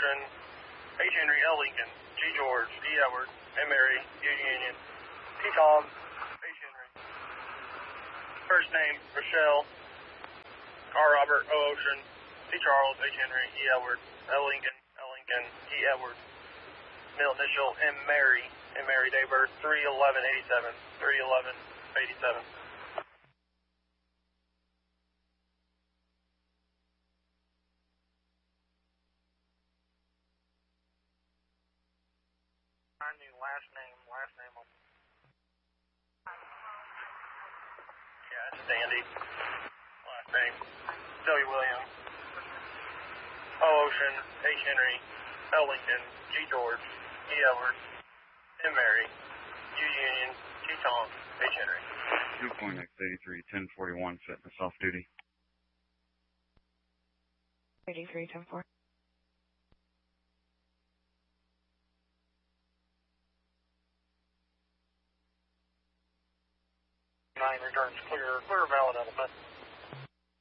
Ocean, H. Henry, L. Lincoln, G. George, E. Edward, M. Mary, U. Union, T. Tom, H. Henry. First name, Rochelle, R. Robert, O. Ocean, T. Charles, H. Henry, E. Edward, L. Lincoln, T. Edward. Middle initial, M. Mary, date of birth, 3/11/87, 3/11/87. I need last name. Yeah, it's Dandy. Last name, W. Williams, O. Ocean, H. Henry, L. Lincoln, G. George, E. Edward, M. Mary, U. Union, T. Tom, H. Henry. 2.X83, 1041, fitness off duty. 83, 10-4. 9 returns clear, valid element.